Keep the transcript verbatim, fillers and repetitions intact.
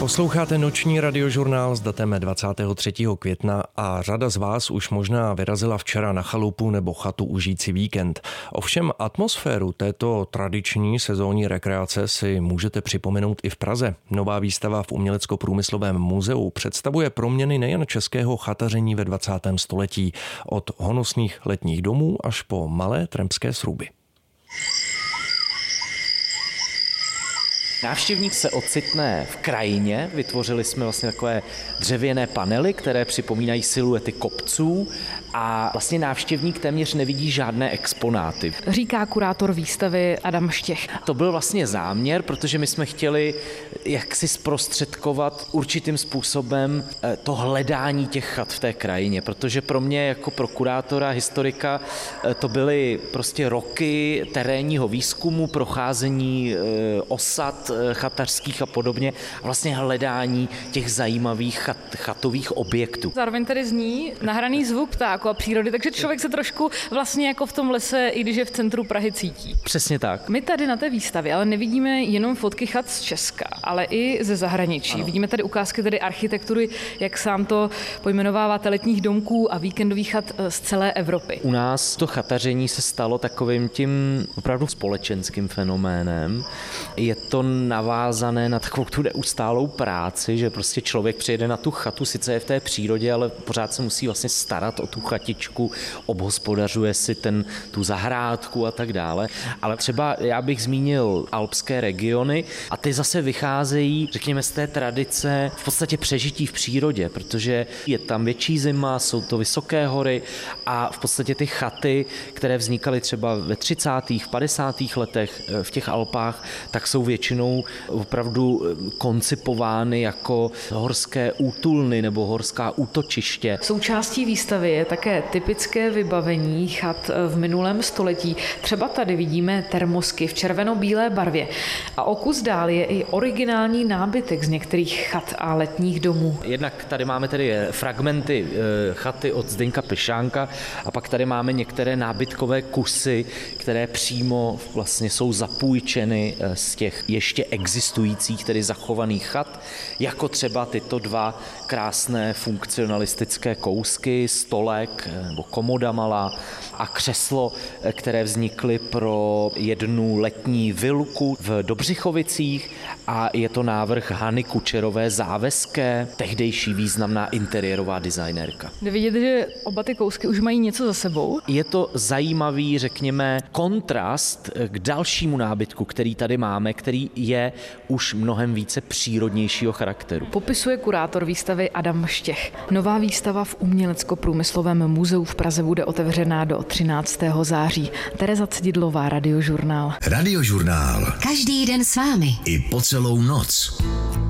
Posloucháte noční radiožurnál s datem dvacátého třetího května a řada z vás už možná vyrazila včera na chalupu nebo chatu užít si víkend. Ovšem atmosféru této tradiční sezónní rekreace si můžete připomenout i v Praze. Nová výstava v Umělecko-průmyslovém muzeu představuje proměny nejen českého chataření ve dvacátém století, od honosných letních domů až po malé trampské sruby. Návštěvník se ocitne v krajině, vytvořili jsme vlastně takové dřevěné panely, které připomínají siluety kopců a vlastně návštěvník téměř nevidí žádné exponáty. Říká kurátor výstavy Adam Štěch. To byl vlastně záměr, protože my jsme chtěli jaksi zprostředkovat určitým způsobem to hledání těch chat v té krajině, protože pro mě jako pro kurátora, historika to byly prostě roky terénního výzkumu, procházení osad chatařských a podobně a vlastně hledání těch zajímavých chat, chatových objektů. Zároveň tady zní nahraný zvuk ptáků a přírody, takže člověk se trošku vlastně jako v tom lese, i když je v centru Prahy, cítí. Přesně tak. My tady na té výstavě ale nevidíme jenom fotky chat z Česka, ale i ze zahraničí. Ano. Vidíme tady ukázky tedy architektury, jak sám to pojmenováváte, letních domků a víkendových chat z celé Evropy. U nás to chataření se stalo takovým tím opravdu společenským fenoménem. Je to navázané na takovou tu neustálou práci, že prostě člověk přijede na tu chatu, sice je v té přírodě, ale pořád se musí vlastně starat o tu chatičku, obhospodařuje si ten, tu zahrádku a tak dále. Ale třeba já bych zmínil alpské regiony a ty zase vycházejí, řekněme, z té tradice v podstatě přežití v přírodě, protože je tam větší zima, jsou to vysoké hory a v podstatě ty chaty, které vznikaly třeba ve třicátých, padesátých letech v těch Alpách, tak jsou většinou opravdu koncipovány jako horské útulny nebo horská útočiště. Součástí výstavy je také typické vybavení chat v minulém století. Třeba tady vidíme termosky v červeno-bílé barvě. A o kus dál je i originální nábytek z některých chat a letních domů. Jednak tady máme tedy fragmenty chaty od Zdeňka Pešánka a pak tady máme některé nábytkové kusy, které přímo vlastně jsou zapůjčeny z těch ještě existujících, tedy zachovaných chat, jako třeba tyto dva krásné funkcionalistické kousky, stolek nebo komoda malá a křeslo, které vznikly pro jednu letní vilku v Dobřichovicích a je to návrh Hany Kučerové Záveské, tehdejší významná interiérová designérka. Jde vidět, že oba ty kousky už mají něco za sebou. Je to zajímavý, řekněme, kontrast k dalšímu nábytku, který tady máme, který je už mnohem více přírodnějšího charakteru. Popisuje kurátor výstavy Adam Štěch. Nová výstava v Umělecko-průmyslovém muzeu v Praze bude otevřená do třináctého září. Tereza Cedidlová, Radiožurnál. Radiožurnál. Každý den s vámi. I po celou noc.